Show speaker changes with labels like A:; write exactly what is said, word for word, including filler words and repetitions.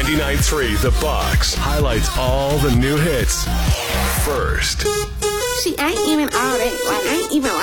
A: ninety-nine point three The Box highlights all the new hits. First.
B: She ain't even all that. Like, ain't even